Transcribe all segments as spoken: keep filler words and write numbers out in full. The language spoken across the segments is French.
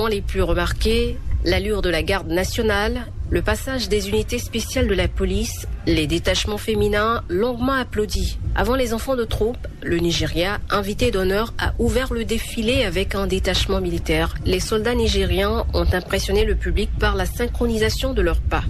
événements les plus remarqués, l'allure de la garde nationale, le passage des unités spéciales de la police, les détachements féminins longuement applaudis. Avant les enfants de troupe, le Nigeria, invité d'honneur, a ouvert le défilé avec un détachement militaire. Les soldats nigériens ont impressionné le public par la synchronisation de leurs pas.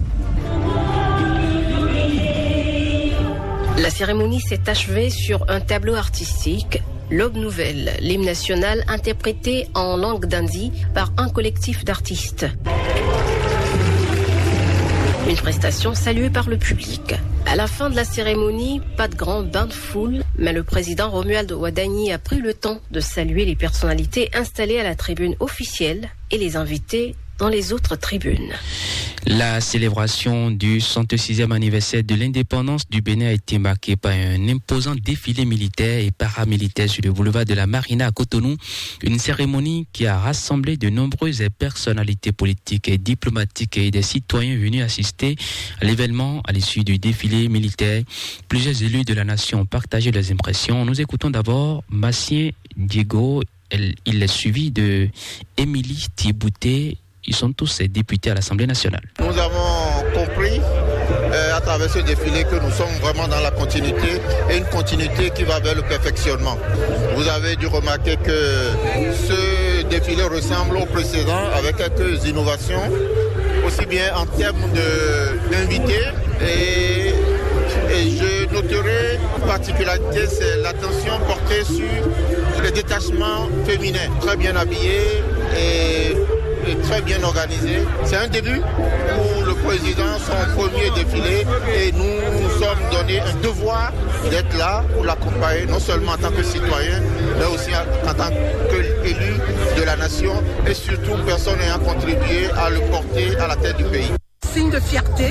La cérémonie s'est achevée sur un tableau artistique, L'Aube Nouvelle, l'hymne national interprété en langue d'Indi par un collectif d'artistes. Une prestation saluée par le public. À la fin de la cérémonie, pas de grand bain de foule, mais le président Romuald Wadagni a pris le temps de saluer les personnalités installées à la tribune officielle et les invités dans les autres tribunes. La célébration du soixante-sixième anniversaire de l'indépendance du Bénin a été marquée par un imposant défilé militaire et paramilitaire sur le boulevard de la Marina à Cotonou. Une cérémonie qui a rassemblé de nombreuses personnalités politiques et diplomatiques et des citoyens venus assister à l'événement à l'issue du défilé militaire. Plusieurs élus de la nation ont partagé leurs impressions. Nous écoutons d'abord Massien Diego. Il est suivi de Émilie Thibouté. Ils sont tous députés à l'Assemblée nationale. Nous avons compris euh, à travers ce défilé que nous sommes vraiment dans la continuité et une continuité qui va vers le perfectionnement. Vous avez dû remarquer que ce défilé ressemble au précédent avec quelques innovations, aussi bien en termes de, d'invités et, et je noterai une particularité, c'est l'attention portée sur les détachements féminins, très bien habillés et très bien organisé. C'est un début pour le président, son premier défilé, et nous nous sommes donné un devoir d'être là pour l'accompagner, non seulement en tant que citoyen, mais aussi en tant qu'élu de la nation, et surtout personne ayant contribué à le porter à la tête du pays. Signe de fierté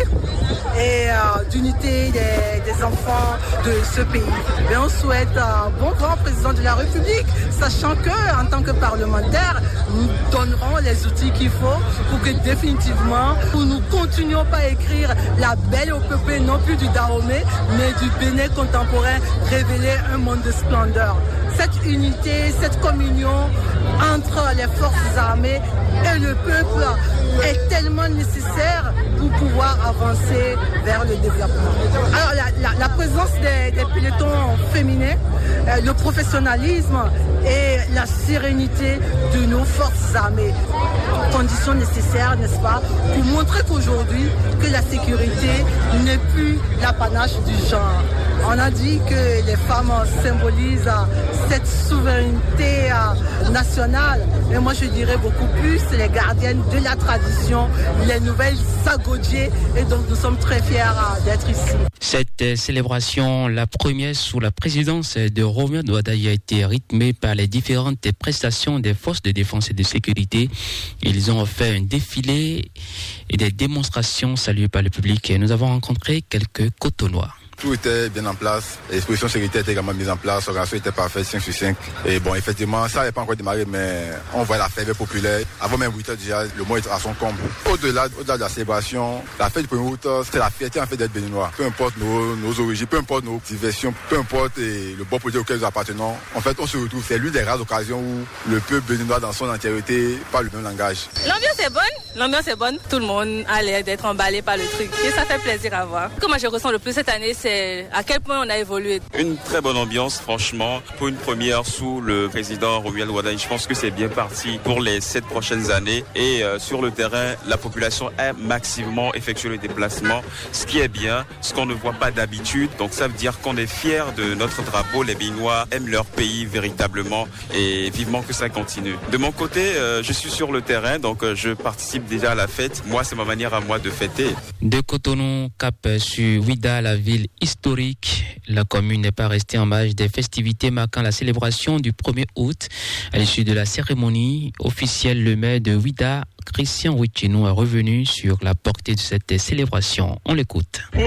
et euh, d'unité des, des enfants de ce pays. Et on souhaite un bon grand président de la République, sachant que en tant que parlementaire, nous donnerons les outils qu'il faut pour que définitivement, pour nous continuions pas à écrire la belle O P P, non plus du Dahomey, mais du Bénin contemporain, révéler un monde de splendeur. Cette unité, cette communion entre les forces armées et le peuple est tellement nécessaire pour pouvoir avancer vers le développement. Alors la, la, la présence des, des pelotons féminins, euh, le professionnalisme et la sérénité de nos forces armées, conditions nécessaires, n'est-ce pas, pour montrer qu'aujourd'hui, que la sécurité n'est plus l'apanage du genre. On a dit que les femmes symbolisent cette souveraineté nationale. Et moi, je dirais beaucoup plus les gardiennes de la tradition, les nouvelles Sagodier. Et donc, nous sommes très fiers d'être ici. Cette célébration, la première sous la présidence de Romuald Wadagni, a été rythmée par les différentes prestations des forces de défense et de sécurité. Ils ont fait un défilé et des démonstrations saluées par le public. Et nous avons rencontré quelques Cotonois. Tout était bien en place, l'exposition sécurité était également mise en place, l'organisation était parfaite, cinq sur cinq. Et bon, effectivement, ça n'avait pas encore démarré, mais on voit la fête populaire. Avant même huit heures déjà, le mois est à son comble. Au-delà, au-delà de la célébration, la fête du premier août, c'est la fierté en fait d'être béninois. Peu importe nos, nos origines, peu importe nos diversions, peu importe et le bon projet auquel nous appartenons. En fait, on se retrouve. C'est l'une des rares occasions où le peuple béninois dans son entièreté parle le même langage. L'ambiance est bonne, l'ambiance est bonne. Tout le monde a l'air d'être emballé par le truc. Et ça fait plaisir à voir. Ce que moi je ressens le plus cette année, c'est à quel point on a évolué. Une très bonne ambiance, franchement. Pour une première sous le président Romuald Wadagni, je pense que c'est bien parti pour les sept prochaines années. Et euh, sur le terrain, la population a massivement effectué le déplacement, ce qui est bien, ce qu'on ne voit pas d'habitude. Donc ça veut dire qu'on est fiers de notre drapeau. Les Béninois aiment leur pays véritablement et vivement que ça continue. De mon côté, euh, je suis sur le terrain, donc euh, je participe déjà à la fête. Moi, c'est ma manière à moi de fêter. De Cotonou, cap sur Ouidah, la ville historique. La commune n'est pas restée en marge des festivités marquant la célébration du premier août. À l'issue de la cérémonie officielle, le maire de Ouidah, Christian Ouichinou, est revenu sur la portée de cette célébration. On l'écoute. Pour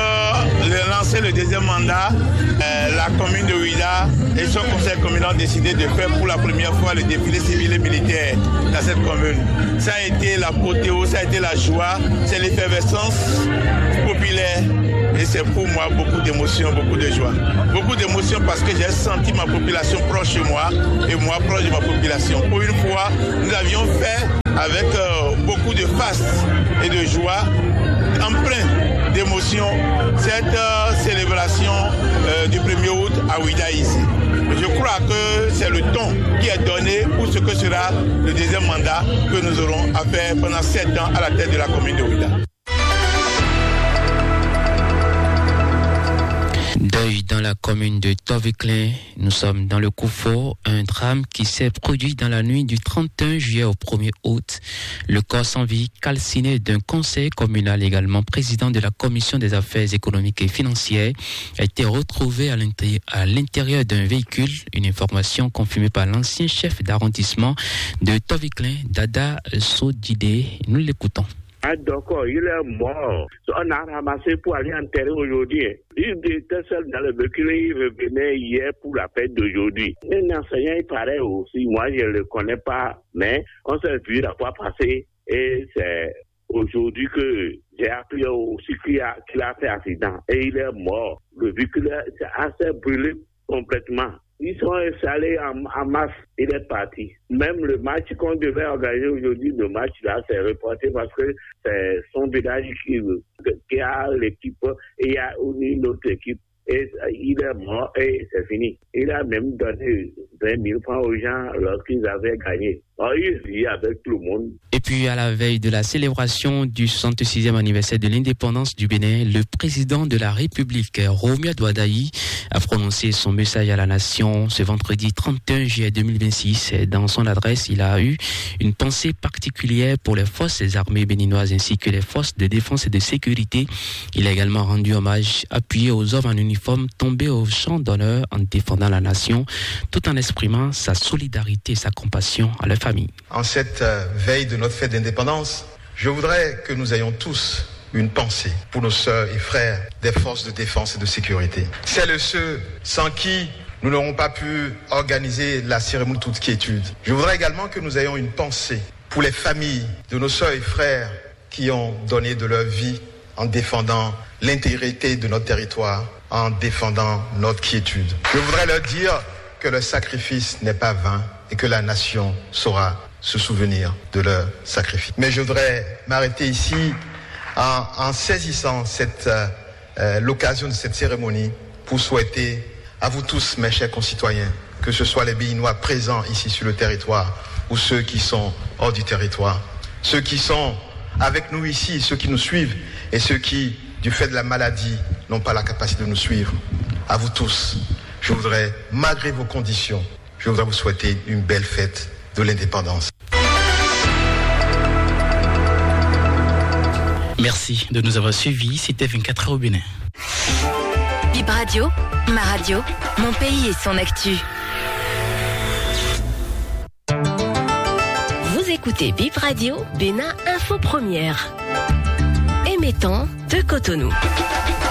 euh, lancer le deuxième mandat, euh, la commune de Ouidah et son conseil communal ont décidé de faire pour la première fois le défilé civil et militaire dans cette commune. Ça a été l'apothéose, ça a été la joie, c'est l'effervescence populaire. Et c'est pour moi beaucoup d'émotions, beaucoup de joie. Beaucoup d'émotions parce que j'ai senti ma population proche de moi et moi proche de ma population. Pour une fois, nous avions fait avec euh, beaucoup de faste et de joie, empreint d'émotion, cette euh, célébration euh, du premier août à Ouidah ici. Je crois que c'est le ton qui est donné pour ce que sera le deuxième mandat que nous aurons à faire pendant sept ans à la tête de la commune de Ouidah. Deuil dans la commune de Toviklen. Nous sommes dans le Koufo, un drame qui s'est produit dans la nuit du trente et un juillet au premier août. Le corps sans vie calciné d'un conseil communal, également président de la commission des affaires économiques et financières, a été retrouvé à l'intérieur, à l'intérieur d'un véhicule. Une information confirmée par l'ancien chef d'arrondissement de Toviklen, Dada Sodide. Nous l'écoutons. Ah d'accord, il est mort. On a ramassé pour aller enterrer aujourd'hui. Il était seul dans le véhicule, il revenait hier pour la fête d'aujourd'hui. Un enseignant, il paraît aussi, moi je ne le connais pas, mais on s'est vu la fois passée et c'est aujourd'hui que j'ai appris aussi qu'il a, qu'il a fait accident et il est mort. Le véhicule s'est assez brûlé complètement. Ils sont installés en, en masse, il est parti. Même le match qu'on devait organiser aujourd'hui, le match là, c'est reporté parce que c'est son village qui, qui a l'équipe et il y a une autre équipe. Et il est mort et c'est fini. Il a même donné vingt mille francs aux gens lorsqu'ils avaient gagné. Alors, il vit avec tout le monde. Et puis, à la veille de la célébration du soixante-sixième anniversaire de l'indépendance du Bénin, le président de la République, Romuald Wadaï, a prononcé son message à la nation ce vendredi trente et un juillet deux mille vingt-six. Dans son adresse, il a eu une pensée particulière pour les forces armées béninoises ainsi que les forces de défense et de sécurité. Il a également rendu hommage appuyé aux hommes en uniforme tombés au champ d'honneur en défendant la nation, tout en exprimant sa solidarité et sa compassion à leur famille. En cette euh, veille de notre fête d'indépendance, je voudrais que nous ayons tous une pensée pour nos sœurs et frères des forces de défense et de sécurité. Celles et ceux sans qui nous n'aurons pas pu organiser la cérémonie toute quiétude. Je voudrais également que nous ayons une pensée pour les familles de nos sœurs et frères qui ont donné de leur vie en défendant l'intégrité de notre territoire, en défendant notre quiétude. Je voudrais leur dire que leur sacrifice n'est pas vain et que la nation saura se souvenir de leur sacrifice. Mais je voudrais m'arrêter ici en, en saisissant cette, euh, l'occasion de cette cérémonie pour souhaiter à vous tous, mes chers concitoyens, que ce soit les Béninois présents ici sur le territoire ou ceux qui sont hors du territoire, ceux qui sont avec nous ici, ceux qui nous suivent et ceux qui, du fait de la maladie, n'ont pas la capacité de nous suivre. À vous tous, je voudrais, malgré vos conditions, je voudrais vous souhaiter une belle fête de l'indépendance. Merci de nous avoir suivis. C'était vingt-quatre heures au Bénin. Bip Radio, ma radio, mon pays et son actu. Vous écoutez Bip Radio, Bénin Info Première. Émettant de Cotonou.